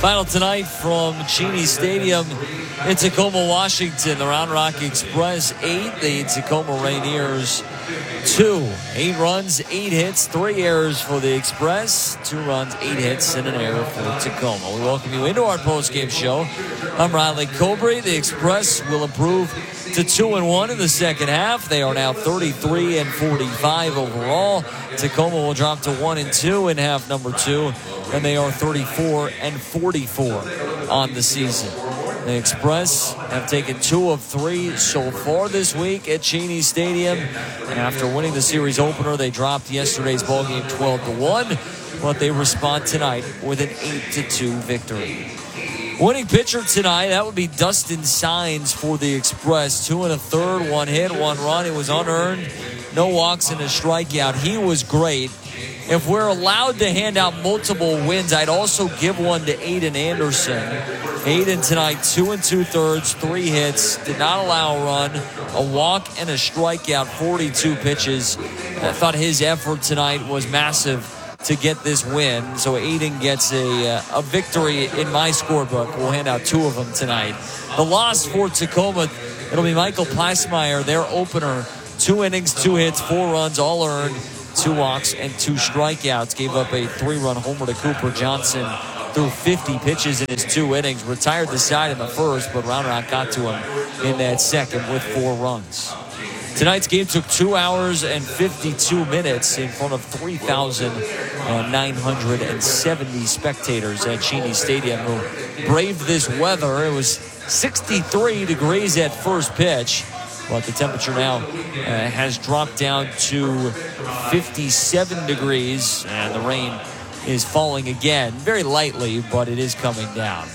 Final tonight from Cheney Stadium in Tacoma, Washington. The Round Rock Express 8, the Tacoma Rainiers 2. 8 runs, 8 hits, 3 errors for the Express. 2 runs, 8 hits, and an error for Tacoma. We welcome you into our postgame show. I'm Riley Cobrey. The Express will improve to 2-1 in the second half. They are now 33-45 overall. Tacoma will drop to 1-2 in half number 2, and they are 34-44 on the season. The Express have taken 2 of 3 so far this week at Cheney Stadium. And after winning the series opener, they dropped yesterday's ballgame 12-1, but they respond tonight with an 8-2 victory. Winning pitcher tonight, that would be Dustin Signs for the Express. 2 1/3, 1 hit, 1 run. It was unearned, no walks and a strikeout. He was great. If we're allowed to hand out multiple wins, I'd also give one to Aiden Anderson. Aiden tonight, 2 2/3, 3 hits, did not allow a run, a walk and a strikeout, 42 pitches. I thought his effort tonight was massive to get this win. So Aiden gets a victory in my scorebook. We'll hand out 2 of them tonight. The loss for Tacoma, it'll be Michael Plassmeyer, their opener. 2 innings, 2 hits, 4 runs, all earned, 2 walks and 2 strikeouts. Gave up a 3-run homer to Cooper Johnson. Threw 50 pitches in his 2 innings. Retired the side in the first, but Round Rock got to him in that second with 4 runs. Tonight's game took 2 hours and 52 minutes in front of 3,970 spectators at Cheney Stadium who braved this weather. It was 63 degrees at first pitch, but the temperature now has dropped down to 57 degrees, and the rain is falling again, very lightly, but it is coming down.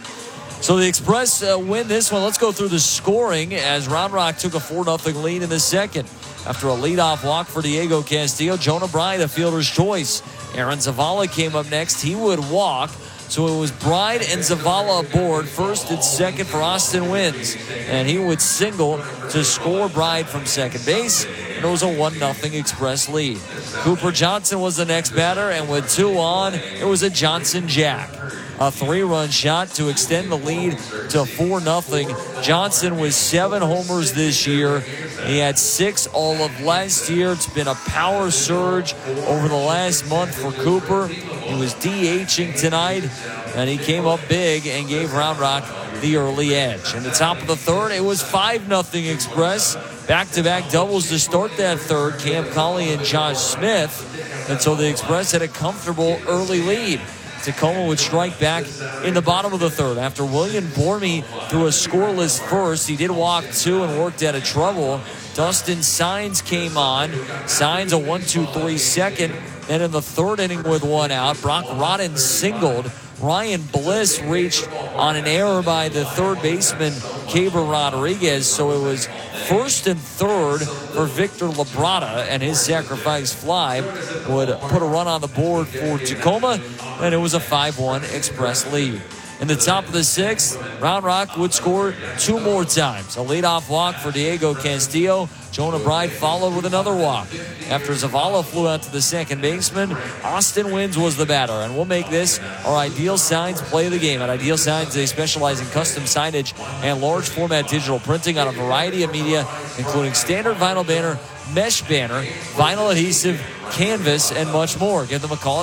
So the Express win this one. Let's go through the scoring as Round Rock took a 4-0 lead in the second. After a leadoff walk for Diego Castillo, Jonah Bride, a fielder's choice. Aaron Zavala came up next. He would walk. So it was Bride and Zavala aboard, first and second for Austin Wins. And he would single to score Bride from second base. And it was a 1-0 Express lead. Cooper Johnson was the next batter, and with 2 on, it was a Johnson jack. A 3-run shot to extend the lead to 4-0. Johnson with 7 homers this year. He had 6 all of last year. It's been a power surge over the last month for Cooper. He was DHing tonight, and he came up big and gave Round Rock the early edge. In the top of the third, it was 5-0 Express. Back-to-back doubles to start that third, Cam Colley and Josh Smith. And so the Express had a comfortable early lead. Tacoma would strike back in the bottom of the third. After William Bormy threw a scoreless first, he did walk 2 and worked out of trouble. Dustin Signs came on. Signs a 1-2-3 second. Then in the third inning with 1 out, Brock Rodden singled. Ryan Bliss reached on an error by the third baseman, Caber Rodriguez. So it was first and third for Victor Labrada, and his sacrifice fly would put a run on the board for Tacoma, and it was a 5-1 Express lead. In the top of the 6th, Round Rock would score 2 more times. A leadoff walk for Diego Castillo. Jonah Bride followed with another walk. After Zavala flew out to the second baseman, Austin Wins was the batter. And we'll make this our Ideal Signs play of the game. At Ideal Signs, they specialize in custom signage and large format digital printing on a variety of media, including standard vinyl banner, mesh banner, vinyl adhesive, canvas, and much more. Give them a call at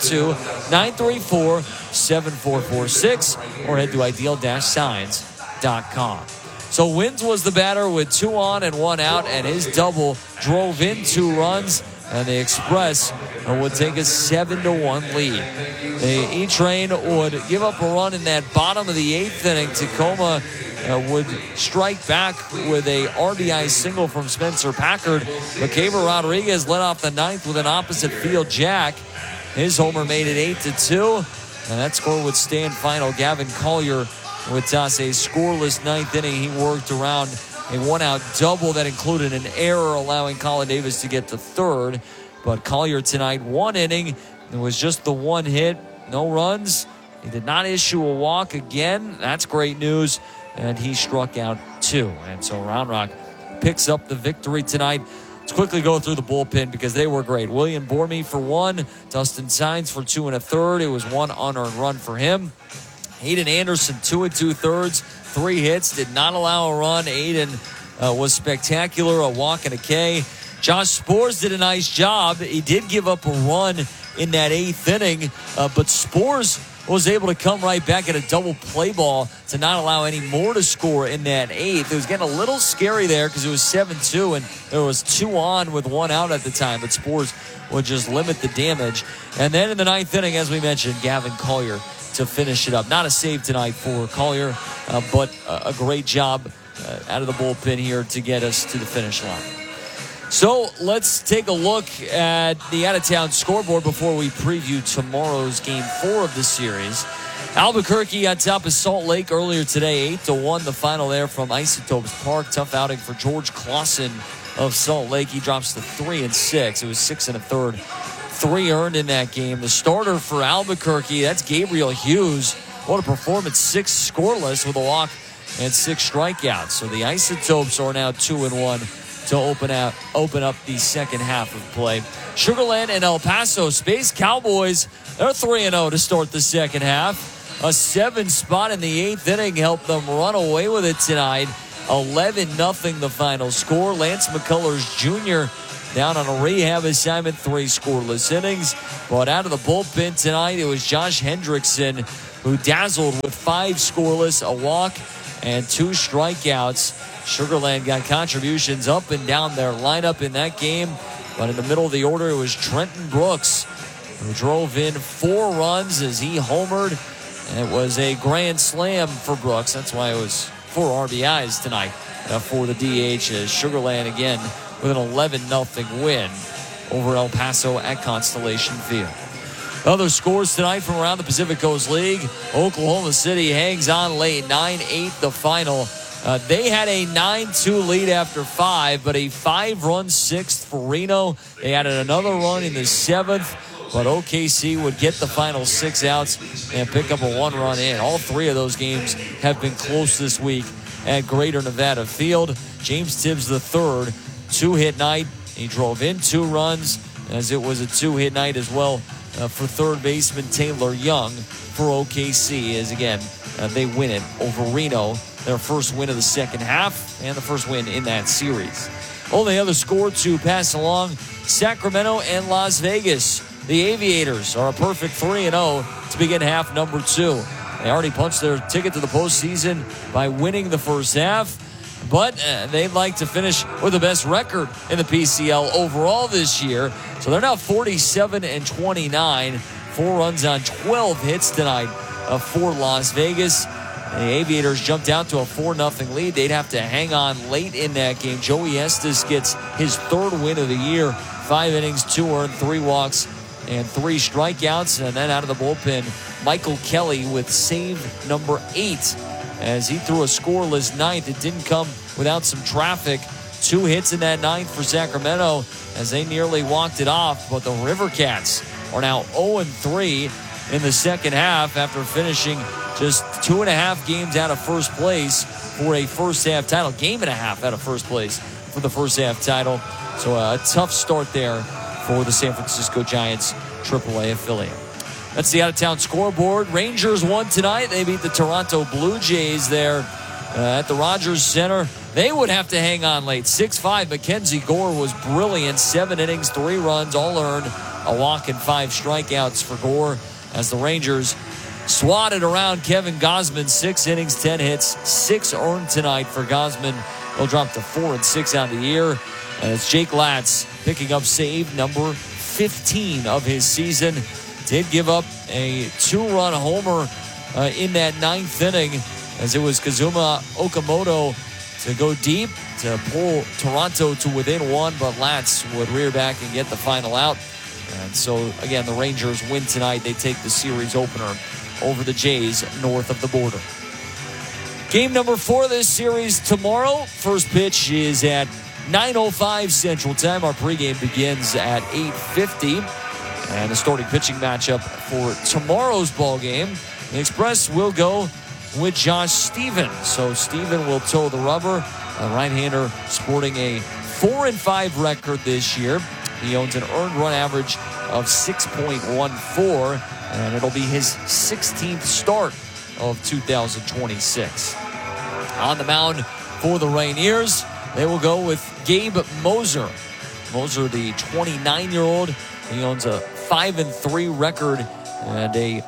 512-934-7446 or head to ideal-signs.com. So Wins was the batter with 2 on and 1 out, and his double drove in 2 runs, and the Express would take a 7-1 lead. The E-Train would give up a run in that bottom of the 8th inning. Tacoma would strike back with a RBI single from Spencer Packard. McCaber Rodriguez led off the 9th with an opposite field jack. His homer made it 8-2, and that score would stand final. Gavin Collier would toss a scoreless 9th inning. He worked around a 1-out double that included an error, allowing Colin Davis to get to third. But Collier tonight, 1 inning. It was just the 1 hit, no runs. He did not issue a walk again. That's great news. And he struck out 2. And so Round Rock picks up the victory tonight. Let's quickly go through the bullpen because they were great. William Bormy for 1. Dustin Signs for 2 1/3. It was 1 unearned run for him. Aiden Anderson, 2 2/3, 3 hits, did not allow a run. Aiden was spectacular, a walk and a K. Josh Spores did a nice job. He did give up a run in that 8th inning, but Spores was able to come right back at a double play ball to not allow any more to score in that 8th. It was getting a little scary there because it was 7-2, and there was 2 on with 1 out at the time, but Spores would just limit the damage. And then in the 9th inning, as we mentioned, Gavin Collier to finish it up. Not a save tonight for Collier, but a great job out of the bullpen here to get us to the finish line. So let's take a look at the out-of-town scoreboard before we preview tomorrow's Game 4 of the series. Albuquerque on top of Salt Lake earlier today, 8-1 the final there from Isotopes Park. Tough outing for George Clausen of Salt Lake. He drops to 3-6. It was 6 1/3. 3 earned in that game. The starter for Albuquerque, that's Gabriel Hughes. What a performance. 6 scoreless with a walk and 6 strikeouts. So the Isotopes are now 2-1 to open up the second half of play. Sugar Land and El Paso Space Cowboys, they're 3-0 to start the second half. A 7 spot in the 8th inning helped them run away with it tonight. 11-0 the final score. Lance McCullers Jr. down on a rehab assignment, 3 scoreless innings. But out of the bullpen tonight, it was Josh Hendrickson who dazzled with 5 scoreless, a walk, and 2 strikeouts. Sugar Land got contributions up and down their lineup in that game. But in the middle of the order, it was Trenton Brooks who drove in 4 runs as he homered. And it was a grand slam for Brooks. That's why it was 4 RBIs tonight for the DH, as Sugar Land again with an 11-0 win over El Paso at Constellation Field. Other scores tonight from around the Pacific Coast League. Oklahoma City hangs on late, 9-8 the final. They had a 9-2 lead after 5, but a 5-run 6th for Reno. They added another run in the 7th, but OKC would get the final 6 outs and pick up a 1-run in. All 3 of those games have been close this week at Greater Nevada Field. James Tibbs III, 2-hit night. He drove in 2 runs, as it was a 2-hit night as well for third baseman Taylor Young for OKC, as again, they win it over Reno. Their first win of the second half and the first win in that series. Only other score to pass along, Sacramento and Las Vegas. The Aviators are a perfect 3-0 to begin half number 2. They already punched their ticket to the postseason by winning the first half, but they'd like to finish with the best record in the PCL overall this year. So they're now 47-29, 4 runs on 12 hits tonight for Las Vegas. The Aviators jumped out to a 4-0 lead. They'd have to hang on late in that game. Joey Estes gets his 3rd win of the year. 5 innings, 2 earned, 3 walks, and 3 strikeouts. And then out of the bullpen, Michael Kelly with save number 8 as he threw a scoreless 9th. It didn't come without some traffic. 2 hits in that 9th for Sacramento as they nearly walked it off. But the River Cats are now 0-3 in the second half after finishing just 2.5 games out of first place for a first half title. Game and a half out of first place for the first half title. So a tough start there for the San Francisco Giants AAA affiliate. That's the out-of-town scoreboard. Rangers won tonight. They beat the Toronto Blue Jays there at the Rogers Center. They would have to hang on late. 6-5. Mackenzie Gore was brilliant. 7 innings, 3 runs, all earned. A walk and 5 strikeouts for Gore as the Rangers swatted around Kevin Gausman. 6 innings, 10 hits, 6 earned tonight for Gausman. He'll drop to 4-6 on the year. And it's Jake Latz picking up save number 15 of his season. Did give up a 2-run homer in that 9th inning as it was Kazuma Okamoto to go deep to pull Toronto to within 1, but Latz would rear back and get the final out. And so, again, the Rangers win tonight. They take the series opener over the Jays north of the border. Game number 4 of this series tomorrow. First pitch is at 9:05 Central Time. Our pregame begins at 8:50. And the starting pitching matchup for tomorrow's ball game, the Express will go with Josh Stephen. So Stephen will toe the rubber. A right-hander sporting a 4-5 record this year. He owns an earned run average of 6.14, and it'll be his 16th start of 2026. On the mound for the Rainiers, they will go with Gabe Moser. Moser, the 29-year-old, he owns a 5-3 record and a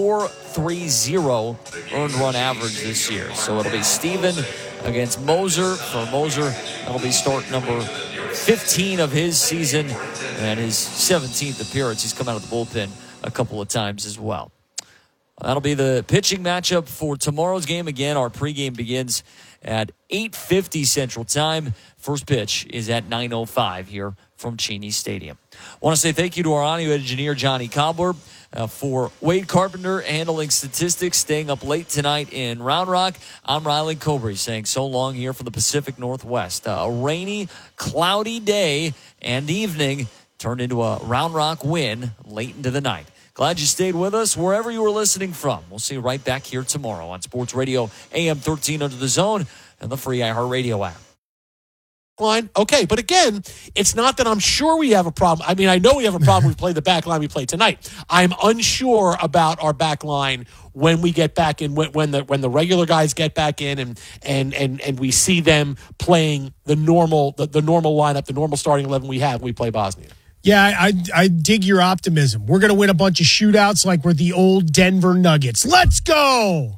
4.30 earned run average this year. So it'll be Steven against Moser. For Moser, that'll be start number 15 of his season and his 17th appearance. He's come out of the bullpen a couple of times as well. That'll be the pitching matchup for tomorrow's game. Again, our pregame begins at 8:50 Central Time. First pitch is at 9:05 here from Cheney Stadium. I want to say thank you to our audio engineer, Johnny Cobbler, for Wade Carpenter handling statistics, staying up late tonight in Round Rock. I'm Riley Cobry saying so long here from the Pacific Northwest. A rainy, cloudy day and evening turned into a Round Rock win late into the night. Glad you stayed with us wherever you were listening from. We'll see you right back here tomorrow on Sports Radio AM 13 Under the Zone and the free iHeartRadio app. Line. Okay, but again, it's not that I'm sure we have a problem. I mean, I know we have a problem. We play the back line we play tonight. I'm unsure about our back line when we get back in, when the regular guys get back in, and we see them playing the normal lineup, the normal starting 11 we have when we play Bosnia. Yeah, I dig your optimism. We're going to win a bunch of shootouts like we're the old Denver Nuggets. Let's go!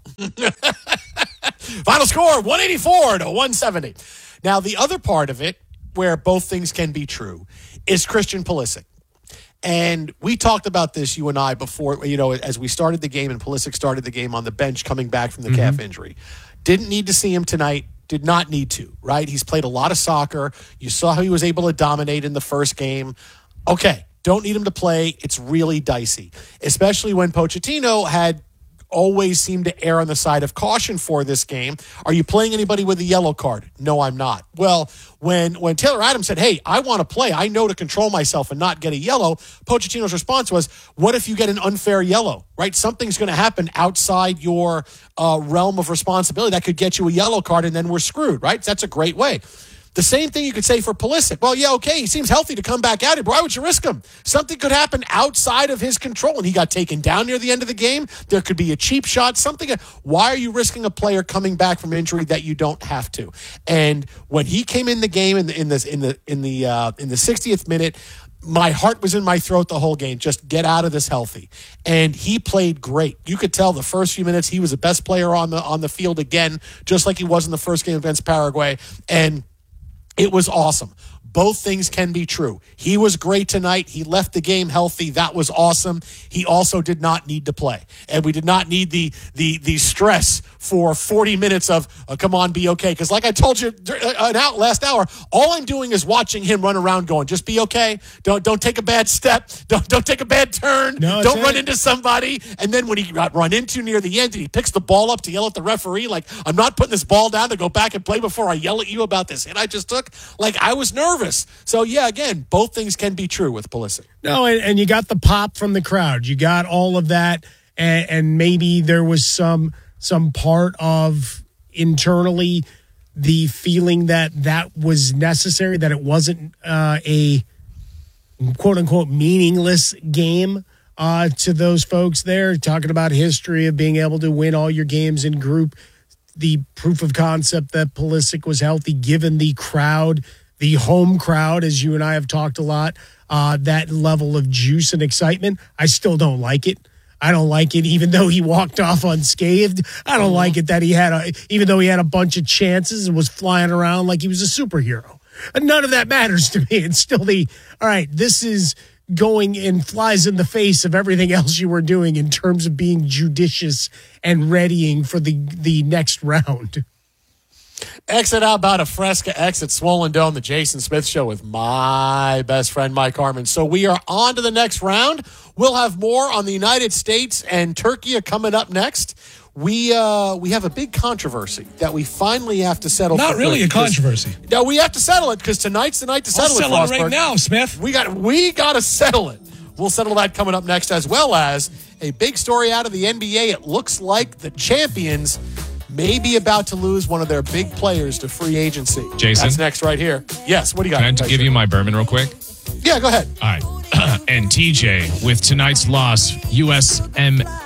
Final score, 184-170. Now, the other part of it, where both things can be true, is Christian Pulisic. And we talked about this, you and I, before, as we started the game and Pulisic started the game on the bench coming back from the calf injury. Didn't need to see him tonight. Did not need to, right? He's played a lot of soccer. You saw how he was able to dominate in the first game. Okay, don't need him to play. It's really dicey, especially when Pochettino had always seemed to err on the side of caution for this game. Are you playing anybody with a yellow card? No, I'm not. Well, when Taylor Adams said, hey, I want to play, I know to control myself and not get a yellow, Pochettino's response was, what if you get an unfair yellow, right? Something's going to happen outside your realm of responsibility that could get you a yellow card, and then we're screwed, right? That's a great way. The same thing you could say for Pulisic. Well, yeah, okay, he seems healthy to come back at it, but why would you risk him? Something could happen outside of his control, and he got taken down near the end of the game. There could be a cheap shot, something. Why are you risking a player coming back from injury that you don't have to? And when he came in the game in the 60th minute, my heart was in my throat the whole game. Just get out of this healthy. And he played great. You could tell the first few minutes he was the best player on the field again, just like he was in the first game against Paraguay. And it was awesome. Both things can be true. He was great tonight. He left the game healthy. That was awesome. He also did not need to play. And we did not need the stress for 40 minutes of, come on, be okay. Because like I told you last hour, all I'm doing is watching him run around going, just be okay. Don't take a bad step. Don't take a bad turn. No, don't run into somebody. And then when he got run into near the end and he picks the ball up to yell at the referee, like, I'm not putting this ball down to go back and play before I yell at you about this hit I just took. Like, I was nervous. So, yeah, again, both things can be true with Pulisic. No, and you got the pop from the crowd. You got all of that, and maybe there was some part of internally the feeling that was necessary, that it wasn't a quote-unquote meaningless game to those folks there, talking about history of being able to win all your games in group, the proof of concept that Pulisic was healthy given the crowd, the home crowd, as you and I have talked a lot, that level of juice and excitement. I still don't like it. I don't like it, even though he walked off unscathed. I don't like it that even though he had a bunch of chances and was flying around like he was a superhero. And none of that matters to me. It's still all right, this is going and flies in the face of everything else you were doing in terms of being judicious and readying for the next round. Exit out about a Fresca, exit Swollen Dome, the Jason Smith Show with my best friend, Mike Harmon. So we are on to the next round. We'll have more on the United States and Turkey coming up next. We have a big controversy that we finally have to settle. Not really a controversy. No, we have to settle it because tonight's the night to settle it. I'll settle it right now, Smith. We got to settle it. We'll settle that coming up next, as well as a big story out of the NBA. It looks like the champions may be about to lose one of their big players to free agency. Jason? That's next right here. Yes, what do you got? Can I give you my bourbon real quick? Yeah, go ahead. All right. And TJ, with tonight's loss, USM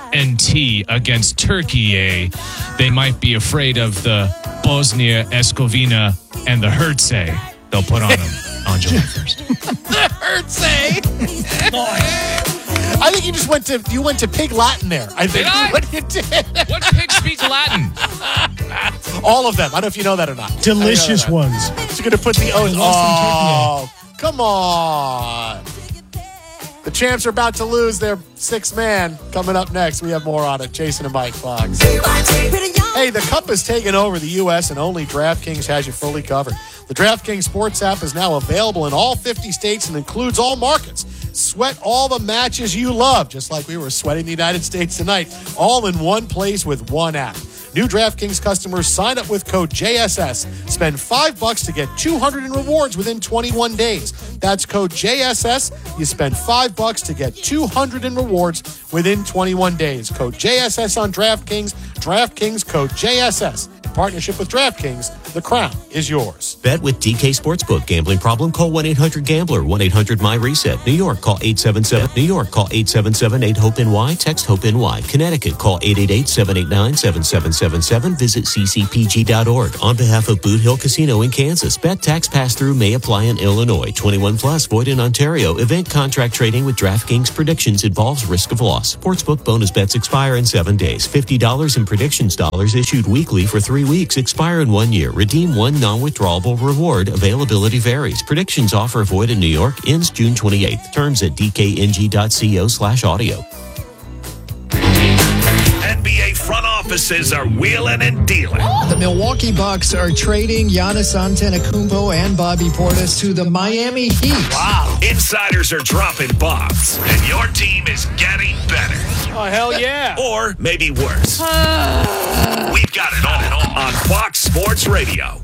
and T against Turkey, eh? They might be afraid of the Bosnia-Herzegovina and the Herze they'll put on them on July 1st. The Herze. I think you went to Pig Latin there. I think what you did. What pig speaks Latin? All of them. I don't know if you know that or not. Delicious ones. So you're going to put the O's. Oh, come on. The champs are about to lose their sixth man. Coming up next, we have more on it. Jason and Mike Fox. Hey, the Cup has taken over the U.S. and only DraftKings has you fully covered. The DraftKings Sports app is now available in all 50 states and includes all markets. Sweat all the matches you love, just like we were sweating the United States tonight, all in one place with one app. New DraftKings customers sign up with code JSS. Spend $5 to get $200 in rewards within 21 days. That's code JSS. You spend $5 to get $200 in rewards within 21 days. Code JSS on DraftKings. DraftKings code JSS. In partnership with DraftKings, the crown is yours. Bet with DK Sportsbook. Gambling problem? Call 1-800-GAMBLER. 1-800-MY-RESET. New York, call 877. New York, call 877-8-HOPE-NY. Text HOPE-NY. Connecticut, call 888-789-7777. Visit ccpg.org. On behalf of Boot Hill Casino in Kansas, bet tax pass-through may apply in Illinois. 21 plus, void in Ontario. Event contract trading with DraftKings predictions involves risk of loss. Sportsbook bonus bets expire in 7 days. $50 in predictions dollars issued weekly for 3 weeks. Expire in 1 year. Redeem one non-withdrawable reward. Availability varies. Predictions offer void in New York. Ends June 28th. Terms at dkng.co/audio. NBA front offices are wheeling and dealing. The Milwaukee Bucks are trading Giannis Antetokounmpo and Bobby Portis to the Miami Heat. Wow. Insiders are dropping bombs, and your team is getting better. Oh, hell yeah. Or maybe worse. We've got it all on Fox Sports Radio.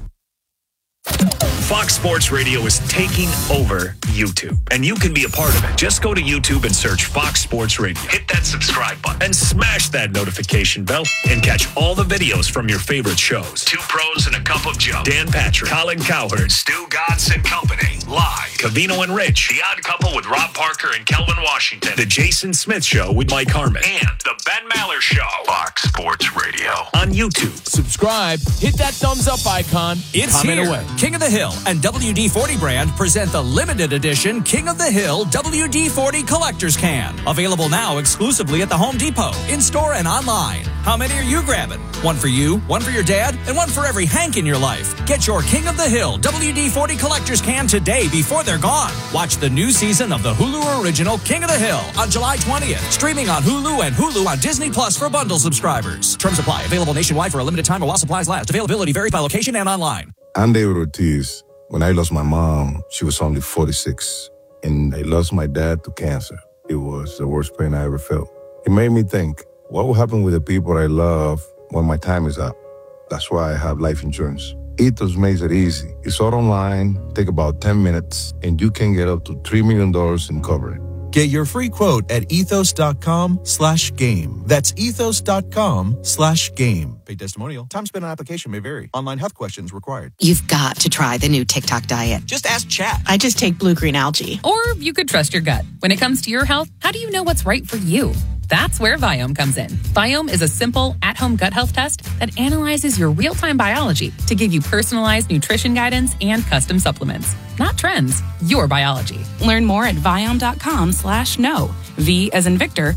Fox Sports Radio is taking over YouTube, and you can be a part of it. Just go to YouTube and search Fox Sports Radio. Hit that subscribe button and smash that notification bell and catch all the videos from your favorite shows. Two Pros and a Cup of Joe. Dan Patrick, Colin Cowherd, Stu Gatz and Company. Live. Cavino and Rich. The Odd Couple with Rob Parker and Kelvin Washington. The Jason Smith Show with Mike Harmon. And The Ben Maller Show. Fox Sports Radio. On YouTube. Subscribe. Hit that thumbs up icon. It's comment here. away. King of the Hill and WD-40 brand present the limited edition King of the Hill WD-40 Collector's Can. Available now exclusively at the Home Depot, in-store and online. How many are you grabbing? One for you, one for your dad, and one for every Hank in your life. Get your King of the Hill WD-40 Collector's Can today before they're gone. Watch the new season of the Hulu original King of the Hill on July 20th. Streaming on Hulu and Hulu on Disney Plus for bundle subscribers. Terms apply. Available nationwide for a limited time while supplies last. Availability varies by location and online. I'm David Ortiz. When I lost my mom, she was only 46, and I lost my dad to cancer. It was the worst pain I ever felt. It made me think, what will happen with the people I love when my time is up? That's why I have life insurance. Ethos makes it easy. It's all online, take about 10 minutes, and you can get up to $3 million in coverage. Get your free quote at ethos.com/game. That's ethos.com/game. Paid testimonial. Time spent on application may vary. Online health questions required. You've got to try the new TikTok diet. Just ask chat. I just take blue-green algae. Or you could trust your gut. When it comes to your health, how do you know what's right for you? That's where Viome comes in. Viome is a simple, at-home gut health test that analyzes your real-time biology to give you personalized nutrition guidance and custom supplements. Not trends, your biology. Learn more at Viome.com/know. V as in Victor,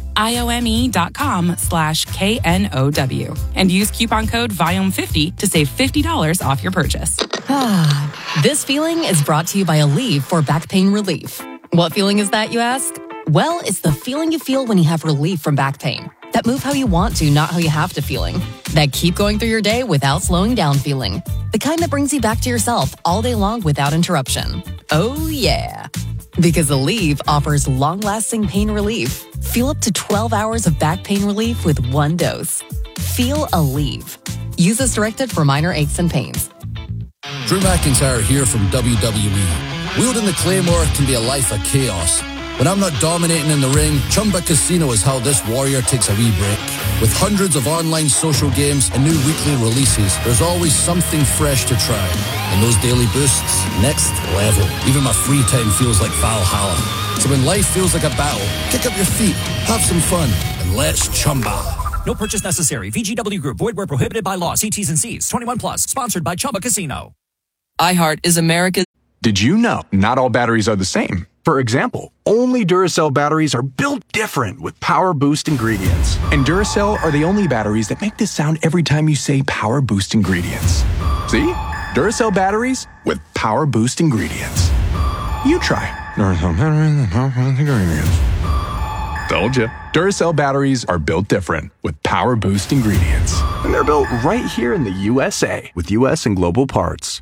IOME.com/KNOW. And use coupon code Viome50 to save $50 off your purchase. This feeling is brought to you by Aleve for back pain relief. What feeling is that, you ask? Well, it's the feeling you feel when you have relief from back pain. That move how you want to, not how you have to feeling. That keep going through your day without slowing down feeling. The kind that brings you back to yourself all day long without interruption. Oh, yeah. Because Aleve offers long-lasting pain relief. Feel up to 12 hours of back pain relief with one dose. Feel Aleve. Use as directed for minor aches and pains. Drew McIntyre here from WWE. Wielding the Claymore can be a life of chaos. When I'm not dominating in the ring, Chumba Casino is how this warrior takes a wee break. With hundreds of online social games and new weekly releases, there's always something fresh to try. And those daily boosts, next level. Even my free time feels like Valhalla. So when life feels like a battle, kick up your feet, have some fun, and and let's Chumba. No purchase necessary. VGW Group. Void where prohibited by law. See T's and C's. 21 plus. Sponsored by Chumba Casino. iHeart is America's... Did you know not all batteries are the same? For example, only Duracell batteries are built different with Power Boost ingredients. And Duracell are the only batteries that make this sound every time you say Power Boost ingredients. See? Duracell batteries with Power Boost ingredients. You try. Duracell batteries with Power Boost ingredients. Told you. Duracell batteries are built different with Power Boost ingredients. And they're built right here in the USA with US and global parts.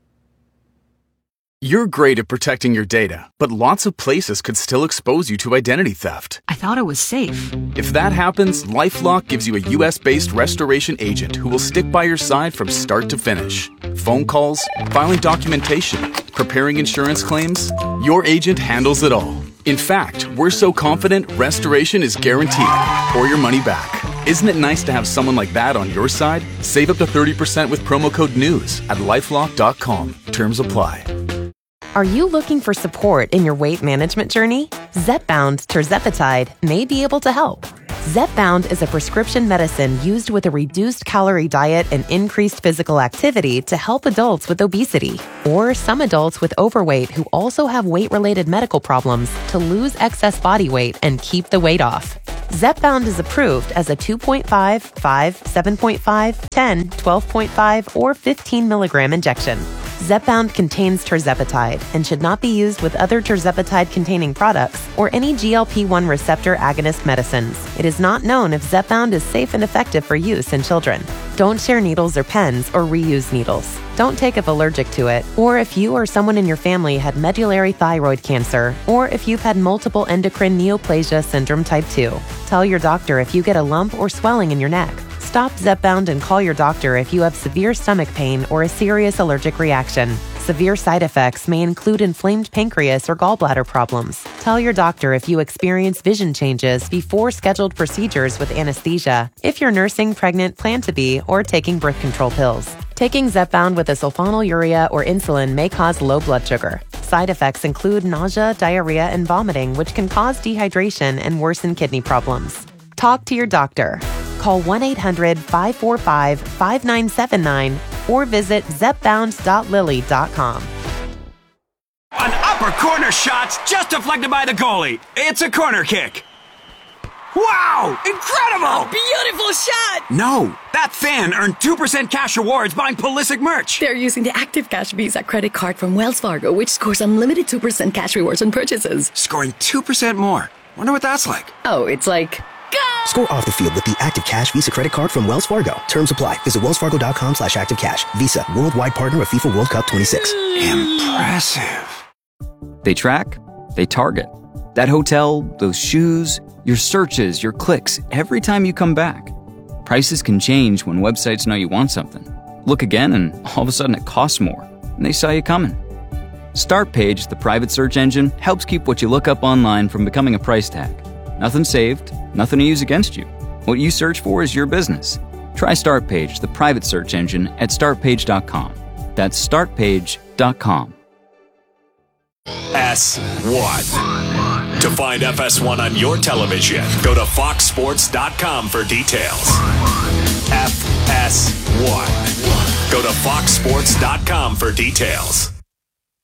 You're great at protecting your data, but lots of places could still expose you to identity theft. I thought it was safe. If that happens, LifeLock gives you a US-based restoration agent who will stick by your side from start to finish. Phone calls, filing documentation, preparing insurance claims, your agent handles it all. In fact, we're so confident restoration is guaranteed or your money back. Isn't it nice to have someone like that on your side? Save up to 30% with promo code NEWS at LifeLock.com. Terms apply. Are you looking for support in your weight management journey? Zepbound tirzepatide may be able to help. Zepbound is a prescription medicine used with a reduced calorie diet and increased physical activity to help adults with obesity or some adults with overweight who also have weight-related medical problems to lose excess body weight and keep the weight off. Zepbound is approved as a 2.5, 5, 7.5, 10, 12.5, or 15 milligram injection. Zepbound contains tirzepatide and should not be used with other tirzepatide-containing products or any GLP-1 receptor agonist medicines. It is not known if Zepbound is safe and effective for use in children. Don't share needles or pens or reuse needles. Don't take if allergic to it, or if you or someone in your family had medullary thyroid cancer, or if you've had multiple endocrine neoplasia syndrome type 2. Tell your doctor if you get a lump or swelling in your neck. Stop Zepbound and call your doctor if you have severe stomach pain or a serious allergic reaction. Severe side effects may include inflamed pancreas or gallbladder problems. Tell your doctor if you experience vision changes before scheduled procedures with anesthesia, if you're nursing, pregnant, plan to be, or taking birth control pills. Taking Zepbound with a sulfonylurea or insulin may cause low blood sugar. Side effects include nausea, diarrhea, and vomiting, which can cause dehydration and worsen kidney problems. Talk to your doctor. Call 1-800-545-5979 or visit zepbound.lily.com. An upper corner shot's just deflected by the goalie. It's a corner kick. Wow! Incredible! A beautiful shot! No, that fan earned 2% cash rewards buying Pulisic merch. They're using the Active Cash Visa credit card from Wells Fargo, which scores unlimited 2% cash rewards on purchases. Scoring 2% more. Wonder what that's like. Oh, it's like... Score off the field with the Active Cash Visa credit card from Wells Fargo. Terms apply. Visit wellsfargo.com/activecash. Visa, worldwide partner of FIFA World Cup 26. Impressive. They track, they target. That hotel, those shoes, your searches, your clicks, every time you come back. Prices can change when websites know you want something. Look again and all of a sudden it costs more, and they saw you coming. Startpage, the private search engine, helps keep what you look up online from becoming a price tag. Nothing saved, nothing to use against you. What you search for is your business. Try Startpage, the private search engine, at startpage.com. That's startpage.com. S1. To find FS1 on your television, go to foxsports.com for details. FS1. Go to foxsports.com for details.